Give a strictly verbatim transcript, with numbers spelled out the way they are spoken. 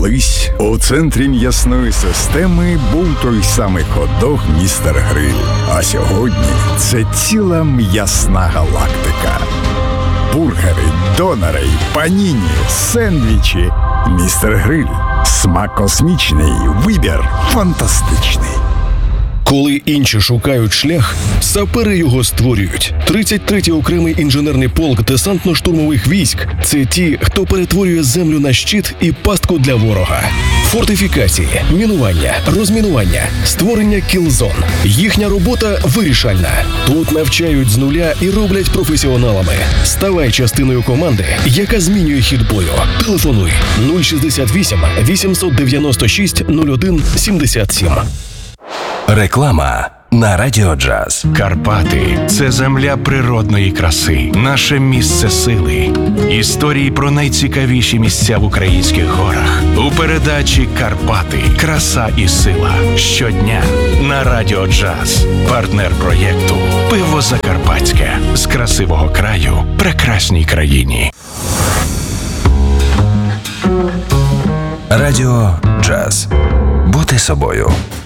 Колись у центрі м'ясної системи був той самий хот-дог «Містер Гриль». А сьогодні це ціла м'ясна галактика. Бургери, донери, паніні, сендвічі. «Містер Гриль». Смак космічний, вибір фантастичний. Коли інші шукають шлях, сапери його створюють. тридцять третій окремий інженерний полк десантно-штурмових військ – це ті, хто перетворює землю на щит і пастку для ворога. Фортифікації, мінування, розмінування, створення кіл-зон. Їхня робота вирішальна. Тут навчають з нуля і роблять професіоналами. Ставай частиною команди, яка змінює хід бою. Телефонуй нуль шістдесят вісім вісімсот дев'яносто шість нуль один сімдесят сім. Реклама на Радіо Джаз. Карпати – це земля природної краси, наше місце сили. Історії про найцікавіші місця в українських горах. У передачі «Карпати. Краса і сила». Щодня на Радіо Джаз. Партнер проєкту «Пиво Закарпатське». З красивого краю прекрасній країні. Радіо Джаз. Бути собою.